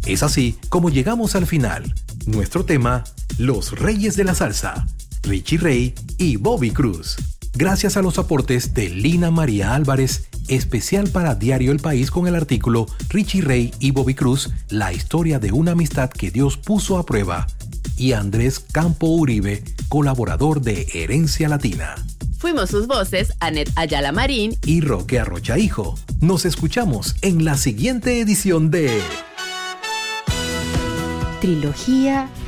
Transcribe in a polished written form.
Es así como llegamos al final. Nuestro tema, los Reyes de la Salsa, Richie Ray y Bobby Cruz. Gracias a los aportes de Lina María Álvarez, especial para Diario El País con el artículo Richie Ray y Bobby Cruz, la historia de una amistad que Dios puso a prueba. Y Andrés Campo Uribe, colaborador de Herencia Latina. Fuimos sus voces, Anet Ayala Marín y Roque Arrocha Hijo. Nos escuchamos en la siguiente edición de Trilogía